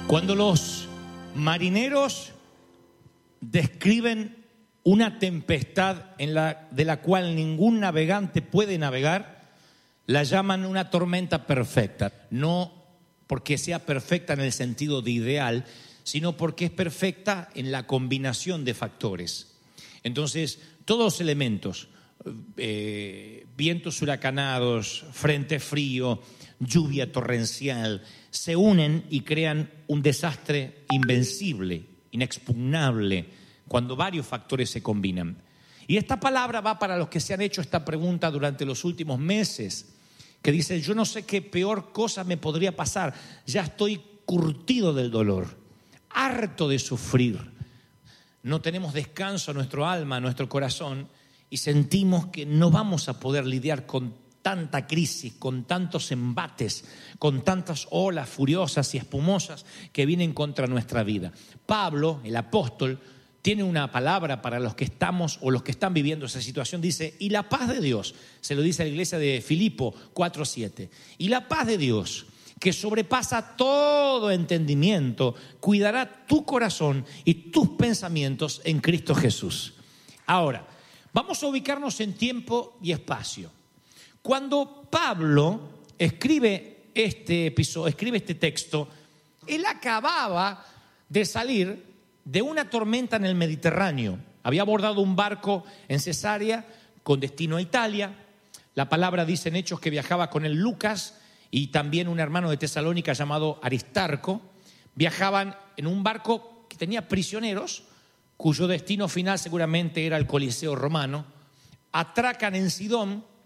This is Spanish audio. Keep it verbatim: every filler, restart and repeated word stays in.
Cuando los marineros describen una tempestad en la, de la cual ningún navegante puede navegar, la llaman una tormenta perfecta. No porque sea perfecta en el sentido de ideal, sino porque es perfecta en la combinación de factores. Entonces, todos los elementos, eh, vientos huracanados, frente frío, lluvia torrencial, se unen y crean un desastre invencible, inexpugnable, cuando varios factores se combinan. Y esta palabra va para los que se han hecho esta pregunta durante los últimos meses, que dicen: yo no sé qué peor cosa me podría pasar, ya estoy curtido del dolor, harto de sufrir, no tenemos descanso a nuestro alma, a nuestro corazón, y sentimos que no vamos a poder lidiar con tanta crisis, con tantos embates, con tantas olas furiosas y espumosas que vienen contra nuestra vida. Pablo, el apóstol, tiene una palabra para los que estamos o los que están viviendo esa situación. Dice: y la paz de Dios, se lo dice a la iglesia de Filipo cuatro siete, y la paz de Dios, que sobrepasa todo entendimiento, cuidará tu corazón y tus pensamientos en Cristo Jesús. Ahora, vamos a ubicarnos en tiempo y espacio. Cuando Pablo escribe este episodio, escribe este texto, él acababa de salir de una tormenta en el Mediterráneo. Había abordado un barco en Cesarea con destino a Italia. La palabra dice en Hechos que viajaba con él Lucas y también un hermano de Tesalónica llamado Aristarco. Viajaban en un barco que tenía prisioneros, cuyo destino final seguramente era el Coliseo romano. Atracan en Sidón